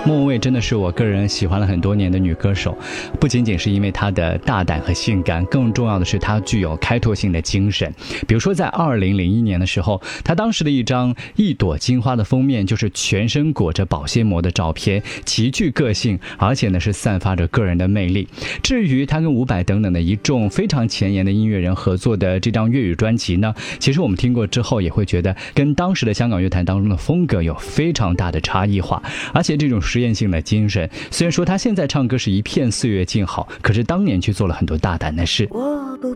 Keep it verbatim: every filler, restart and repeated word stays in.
莫文蔚真的是我个人喜欢了很多年的女歌手，不仅仅是因为她的大胆和性感，更重要的是她具有开拓性的精神。比如说在二零零一年的时候，她当时的一张一朵金花的封面就是全身裹着保鲜膜的照片，极具个性，而且呢是散发着个人的魅力。至于她跟伍佰等等的一众非常前沿的音乐人合作的这张粤语专辑呢，其实我们听过之后也会觉得跟当时的香港乐坛当中的风格有非常大的差异化，而且这种实验性的精神，虽然说他现在唱歌是一片岁月静好，可是当年却做了很多大胆的事。 我不